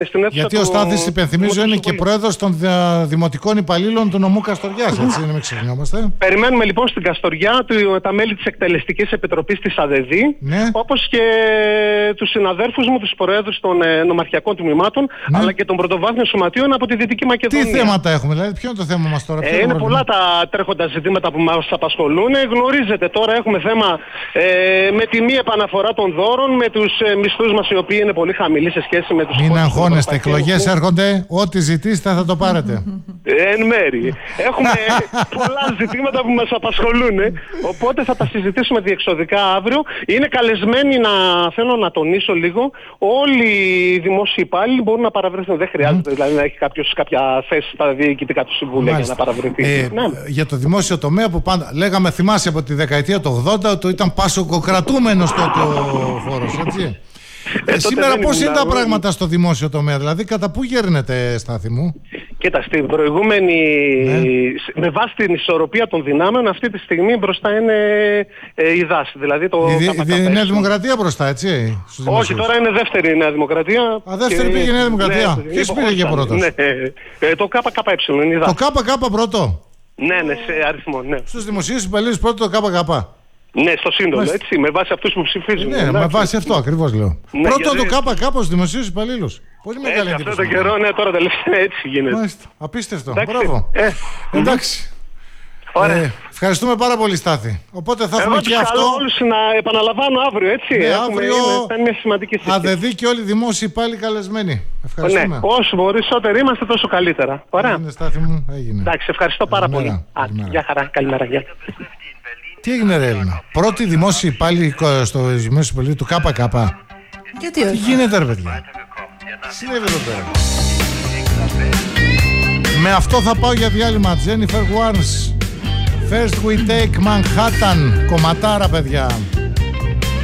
Γιατί ο Στάθης, υπενθυμίζω, είναι και πρόεδρος των δημοτικών υπαλλήλων του νομού Καστοριάς, έτσι, μην ξεχνιόμαστε. Περιμένουμε λοιπόν στην Καστοριά τα μέλη της Εκτελεστικής Επιτροπής της ΑΔΔ, ναι. όπως και τους συναδέρφους μου, τους προέδρους των νομαρχιακών τμήματων, ναι. αλλά και των πρωτοβάθμιων σωματείων από τη Δυτική Μακεδονία. Τι θέματα έχουμε, δηλαδή, ποιο είναι το θέμα μας τώρα? Είναι πολλά τα τρέχοντα ζητήματα που μας απασχολούν. Γνωρίζετε, τώρα έχουμε θέμα με τη μη επαναφορά των δώρων, με τους μισθούς μας οι οποίοι είναι πολύ χαμηλοί σε σχέση με τους υπόλοιπους. Εκλογές έρχονται, ό,τι ζητήσετε θα το πάρετε. Εν μέρη. Έχουμε πολλά ζητήματα που μας απασχολούν, οπότε θα τα συζητήσουμε διεξοδικά αύριο. Είναι καλεσμένοι, θέλω να τονίσω λίγο, όλοι οι δημόσιοι υπάλληλοι μπορούν να παραβρεθούν. Δεν χρειάζεται δηλαδή να έχει κάποιος κάποια θέση στα διοικητικά του συμβούλια για να παραβρεθεί. Για το δημόσιο τομέα που πάντα λέγαμε, θυμάσαι από τη δεκαετία του 80 ότι ήταν πασοκοκρατούμενος τότε ο χώρος, έτσι. Σήμερα πώς είναι τα πράγματα στο δημόσιο τομέα, δηλαδή κατά πού γέρνετε, Στάθη μου? Κοίτα, στην προηγούμενη, με βάση την ισορροπία των δυνάμεων, αυτή τη στιγμή μπροστά είναι η δάση, δηλαδή το η Νέα Δημοκρατία μπροστά, έτσι? Όχι, τώρα είναι δεύτερη η Νέα Δημοκρατία. Δεύτερη πήγε η Νέα Δημοκρατία. Ποιος πήγε πρώτος? Το ΚΚΕ είναι η δάση. Το ΚΚ πρώτο? Ναι, σε αριθμό, ναι. Στους δημοσίους υπαλλήλους πρώτο το ΚΚ. Ναι, στο σύνολο, έτσι, με βάση αυτούς που ψηφίζουν. Ναι, με βάση αυτό ακριβώς λέω. Ναι, πρώτο το ΚΚ στους δημοσίους υπαλλήλους. Πολύ μεγάλη εντύπωση. Αυτό το καιρό, ναι, τώρα τελευταία έτσι γίνεται. Μάλιστα. Απίστευτο. Μπράβο. Εντάξει. Ευχαριστούμε πάρα πολύ, Στάθη. Οπότε θα έχουμε και αυτό. Καλώ όλους να επαναλαμβάνω αύριο, έτσι. Ναι, αύριο ήταν μια σημαντική συζήτηση. ΑΔΔ και όλοι οι δημόσιοι πάλι καλεσμένοι. Ευχαριστούμε. Ναι, όσο περισσότεροι είμαστε, τόσο καλύτερα. Ωραία. Έγινε, Στάθη μου, έγινε. Εντάξει, ευχαριστώ πάρα πολύ. Γεια χαρά, καλημέρα. Τι έγινε, ρε Έλληνα? Πρώτη δημόσια υπάλληλη στο δημόσιο υπαλλήλο του ΚΚ. Γιατί όχι? Τι γίνεται, ρε παιδιά? Συνέβη εδώ πέρα. Με αυτό θα πάω για διάλειμμα. Jennifer Warnes, First We Take Manhattan. Κομματάρα, παιδιά.